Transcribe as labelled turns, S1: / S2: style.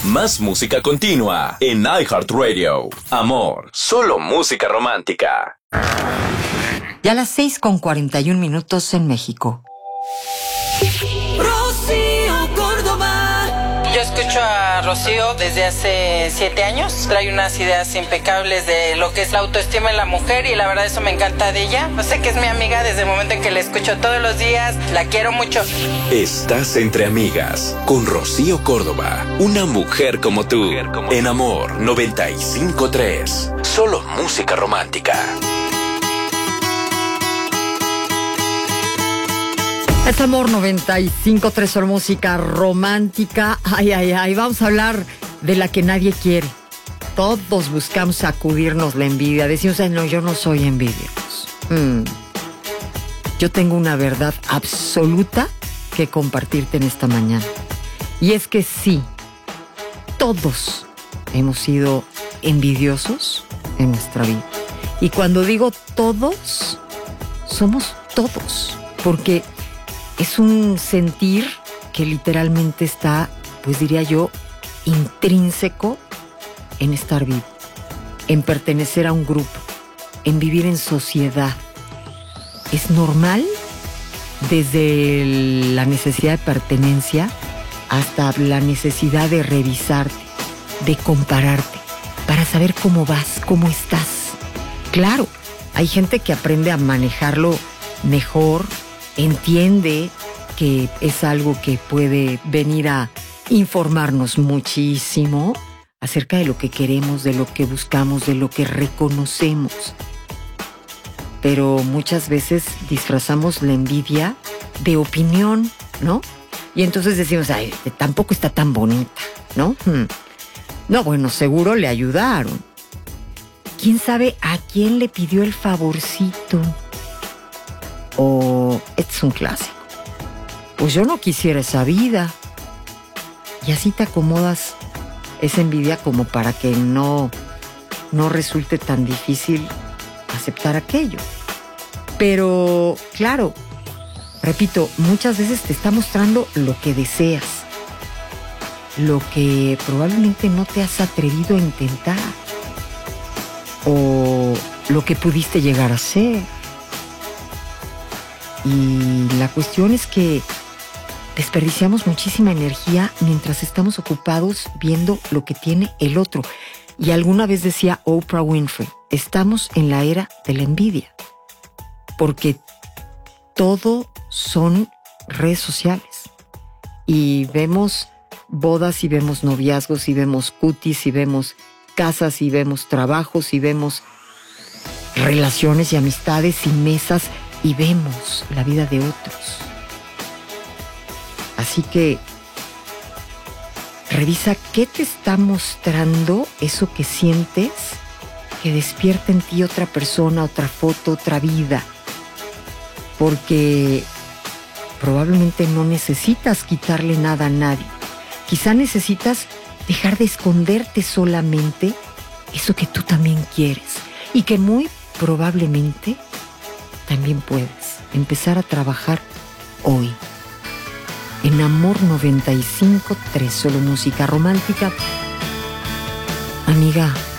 S1: Más música continua en iHeartRadio. Amor, solo música romántica.
S2: Ya a las 6:41 en México.
S3: Rocío Córdoba.
S4: Yo escucho a Rocío desde hace 7 años. Trae unas ideas impecables de lo que es la autoestima en la mujer y la verdad eso me encanta de ella. Yo sé que es mi amiga desde el momento en que la escucho todos los días. La quiero mucho.
S1: Estás entre amigas con Rocío Córdoba. Una mujer como tú. En Amor 95.3. Solo música romántica.
S2: Es Amor 95.3, solo música romántica. Ay, vamos a hablar de la que nadie quiere. Todos buscamos sacudirnos la envidia. Decimos, ay, no, yo no soy envidioso. Yo tengo una verdad absoluta que compartirte en esta mañana. Y es que sí, todos hemos sido envidiosos en nuestra vida. Y cuando digo todos, somos todos. Porque es un sentir que literalmente está, pues diría yo, intrínseco en estar vivo, en pertenecer a un grupo, en vivir en sociedad. Es normal desde la necesidad de pertenencia hasta la necesidad de revisarte, de compararte, para saber cómo vas, cómo estás. Claro, hay gente que aprende a manejarlo mejor, entiende que es algo que puede venir a informarnos muchísimo acerca de lo que queremos, de lo que buscamos, de lo que reconocemos. Pero muchas veces disfrazamos la envidia de opinión, ¿no? Y entonces decimos, ay, tampoco está tan bonita, ¿no? No, bueno, seguro le ayudaron. ¿Quién sabe a quién le pidió el favorcito? O es un clásico. Pues yo no quisiera esa vida. Y así te acomodas esa envidia como para que no resulte tan difícil aceptar aquello. Pero, claro, repito, muchas veces te está mostrando lo que deseas, lo que probablemente no te has atrevido a intentar, o lo que pudiste llegar a ser. Y la cuestión es que desperdiciamos muchísima energía mientras estamos ocupados viendo lo que tiene el otro. Y alguna vez decía Oprah Winfrey, estamos en la era de la envidia, porque todo son redes sociales. Y vemos bodas y vemos noviazgos y vemos cutis y vemos casas y vemos trabajos y vemos relaciones y amistades y mesas y vemos la vida de otros. Así que revisa qué te está mostrando eso que sientes que despierta en ti otra persona, otra foto, otra vida. Porque probablemente no necesitas quitarle nada a nadie. Quizá necesitas dejar de esconderte solamente eso que tú también quieres y que muy probablemente también puedes empezar a trabajar hoy. En Amor 95.3, solo música romántica. Amiga,